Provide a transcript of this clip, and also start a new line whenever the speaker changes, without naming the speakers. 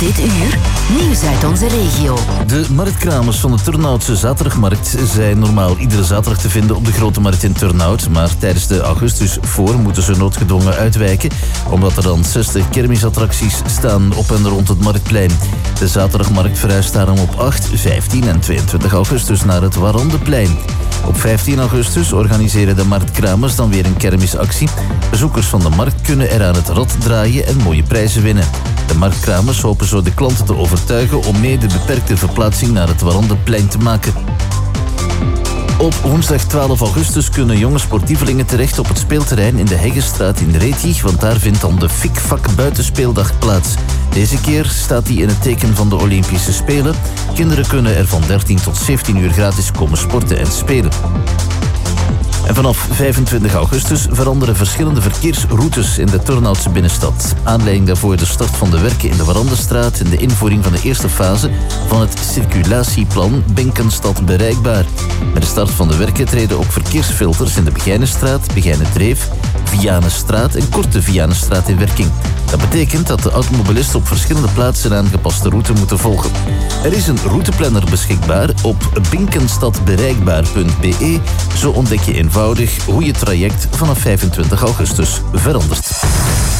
Dit uur, nieuws uit onze regio.
De marktkramers van de Turnhoutse zaterdagmarkt zijn normaal iedere zaterdag te vinden op de Grote Markt in Turnhout. Maar tijdens de augustus voor moeten ze noodgedwongen uitwijken, omdat er dan 60 kermisattracties staan op en rond het Marktplein. De zaterdagmarkt verhuist daarom op 8, 15 en 22 augustus naar het Warandeplein. Op 15 augustus organiseren de marktkramers dan weer een kermisactie. Bezoekers van de markt kunnen er aan het rad draaien en mooie prijzen winnen. De marktkramers hopen zo de klanten te overtuigen om mee de beperkte verplaatsing naar het Warandeplein te maken. Op woensdag 12 augustus kunnen jonge sportievelingen terecht op het speelterrein in de Heggestraat in Reetig, want daar vindt dan de Fikvak buitenspeeldag plaats. Deze keer staat die in het teken van de Olympische Spelen. Kinderen kunnen er van 13 tot 17 uur gratis komen sporten en spelen. En vanaf 25 augustus veranderen verschillende verkeersroutes in de Turnhoutse binnenstad. Aanleiding daarvoor de start van de werken in de Warandenstraat en de invoering van de eerste fase van het circulatieplan Benkenstad bereikbaar. Met de start van de werken treden ook verkeersfilters in de Begijnenstraat, Begijnendreef, Vianenstraat en Korte Vianenstraat in werking. Dat betekent dat de automobilisten op verschillende plaatsen een aangepaste route moeten volgen. Er is een routeplanner beschikbaar op binkenstadbereikbaar.be. Zo ontdek je eenvoudig hoe je traject vanaf 25 augustus verandert.